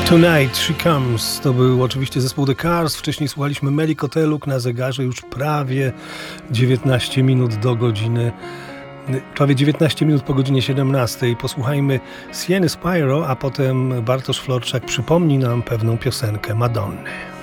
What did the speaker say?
Tonight She Comes to był oczywiście zespół The Cars. Wcześniej słuchaliśmy Meli Koteluk, na zegarze już prawie 19 minut do godziny, prawie 19 minut po godzinie 17. Posłuchajmy Sieny Spyro, a potem Bartosz Florczak przypomni nam pewną piosenkę Madonny.